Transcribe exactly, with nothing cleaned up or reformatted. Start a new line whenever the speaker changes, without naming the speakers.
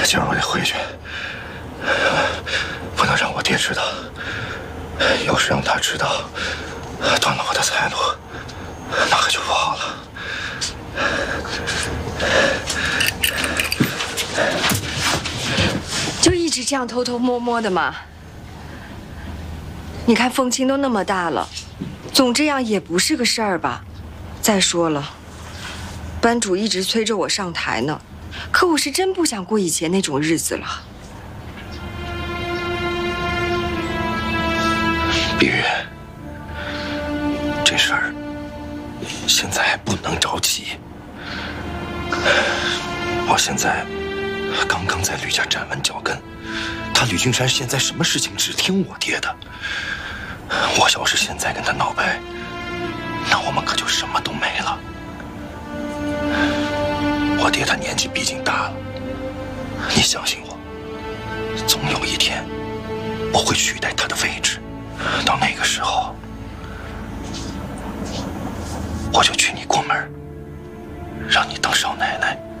今儿我得回去，不能让我爹知道。要是让他知道，断了我的财路，那可就不好了。
就一直这样偷偷摸摸的吗？你看凤青都那么大了，总这样也不是个事儿吧？再说了，班主一直催着我上台呢，可我是真不想过以前那种日子了。
碧玉，这事儿现在还不能着急。我现在刚刚在吕家站稳脚跟，他吕君山现在什么事情只听我爹的。我要是现在跟他闹掰，那我们可就什么都没了。我爹他年纪毕竟大了，你相信我，总有一天我会取代他的位置。到那个时候，我就娶你过门，让你当少奶奶。